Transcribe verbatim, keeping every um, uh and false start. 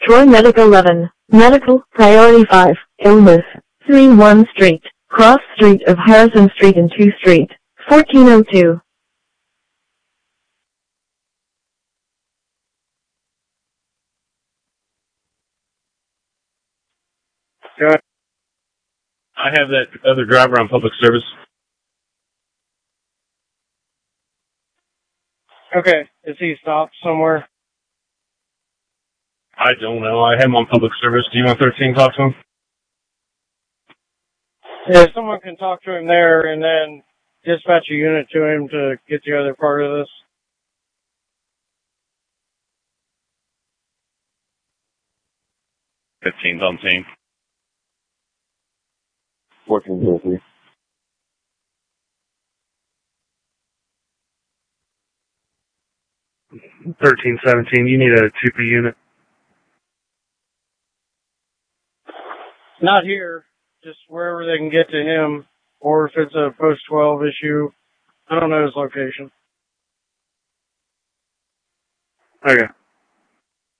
Troy Medic eleven, Medical, Priority five, Illness, three one Street, Cross Street of Harrison Street and two Street, fourteen oh two. Good. I have that other driver on public service. Okay. Is he stopped somewhere? I don't know. I have him on public service. Do you want thirteen to talk to him? Yeah, someone can talk to him there and then dispatch a unit to him to get the other part of this. fifteen's on scene. fourteen oh three. thirteen seventeen, you need a two P unit. Not here, just wherever they can get to him, or if it's a post twelve issue. I don't know his location. Okay.